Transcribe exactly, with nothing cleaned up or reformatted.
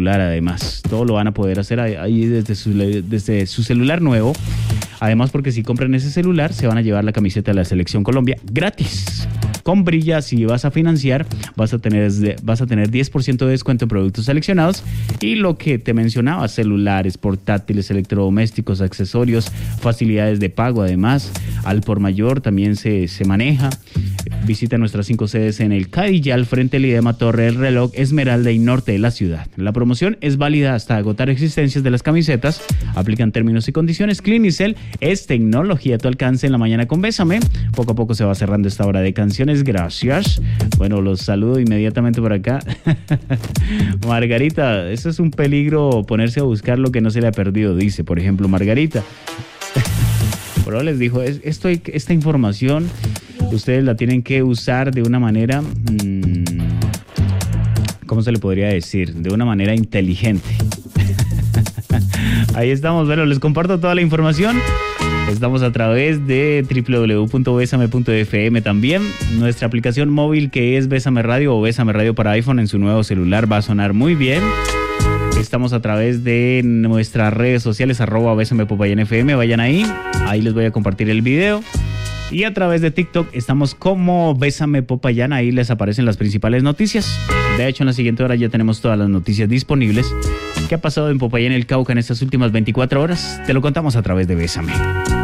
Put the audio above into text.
celular además. Todo lo van a poder hacer ahí desde su, desde su celular nuevo. Además, porque si compran ese celular, se van a llevar la camiseta de la Selección Colombia gratis. Con Brilla, si vas a financiar, vas a tener, vas a tener diez por ciento de descuento en productos seleccionados. Y lo que te mencionaba, celulares, portátiles, electrodomésticos, accesorios, facilidades de pago. Además, al por mayor también se, se maneja. Visita nuestras cinco sedes en el Cadillal, frente al IDEMA, Torre del Reloj, Esmeralda y Norte de la ciudad. La promoción es válida hasta agotar existencias de las camisetas. Aplican términos y condiciones. Clinicel es tecnología a tu alcance en la mañana con Bésame. Poco a poco se va cerrando esta hora de canciones. Gracias. Bueno, los saludo inmediatamente por acá. Margarita, eso es un peligro, ponerse a buscar lo que no se le ha perdido, dice, por ejemplo, Margarita. Pero les dijo, esto, esta información ustedes la tienen que usar de una manera, mmm, ¿cómo se le podría decir? De una manera inteligente. Ahí estamos, bueno, les comparto toda la información. Estamos a través de doble u doble u doble u punto besame punto efe eme también. Nuestra aplicación móvil, que es Bésame Radio o Bésame Radio para iPhone, en su nuevo celular va a sonar muy bien. Estamos a través de nuestras redes sociales, arroba Bésame Popayán F M. Vayan ahí, ahí les voy a compartir el video. Y a través de TikTok estamos como Bésame Popayán, ahí les aparecen las principales noticias. De hecho, en la siguiente hora ya tenemos todas las noticias disponibles. ¿Qué ha pasado en Popayán, el Cauca, en estas últimas veinticuatro horas? Te lo contamos a través de Bésame.